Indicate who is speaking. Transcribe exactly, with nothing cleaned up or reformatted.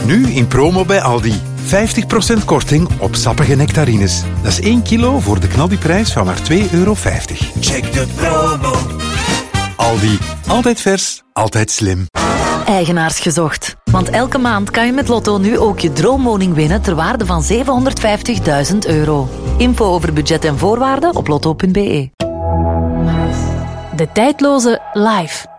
Speaker 1: Nu in promo bij Aldi. vijftig procent korting op sappige nectarines. Dat is één kilo voor de knaldiprijs van maar twee euro vijftig.
Speaker 2: Check de promo.
Speaker 1: Aldi. Altijd vers, altijd slim.
Speaker 3: Eigenaars gezocht. Want elke maand kan je met Lotto nu ook je droomwoning winnen ter waarde van zevenhonderdvijftigduizend euro. Info over budget en voorwaarden op lotto punt be.
Speaker 4: De tijdloze live.